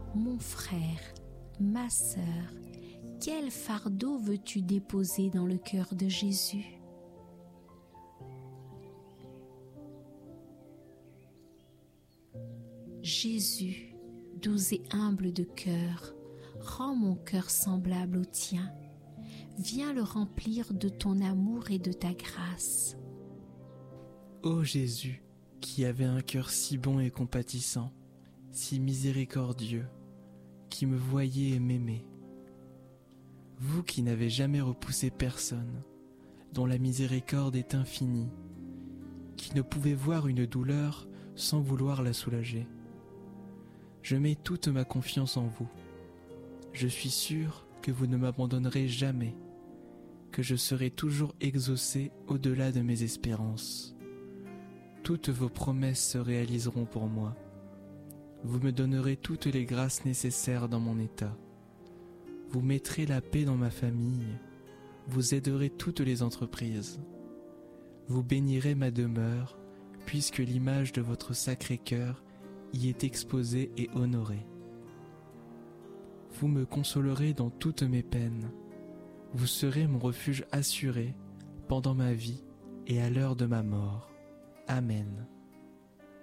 Mon frère, ma sœur, quel fardeau veux-tu déposer dans le cœur de Jésus ? Jésus, doux et humble de cœur, rends mon cœur semblable au tien. Viens le remplir de ton amour et de ta grâce. Ô Jésus, qui avait un cœur si bon et compatissant, si miséricordieux, qui me voyait et m'aimait. Vous qui n'avez jamais repoussé personne, dont la miséricorde est infinie, qui ne pouvez voir une douleur sans vouloir la soulager. Je mets toute ma confiance en vous. Je suis sûr que vous ne m'abandonnerez jamais, que je serai toujours exaucé au-delà de mes espérances. Toutes vos promesses se réaliseront pour moi. Vous me donnerez toutes les grâces nécessaires dans mon état. Vous mettrez la paix dans ma famille. Vous aiderez toutes les entreprises. Vous bénirez ma demeure, puisque l'image de votre Sacré-Cœur y est exposée et honorée. Vous me consolerez dans toutes mes peines. Vous serez mon refuge assuré pendant ma vie et à l'heure de ma mort. Amen.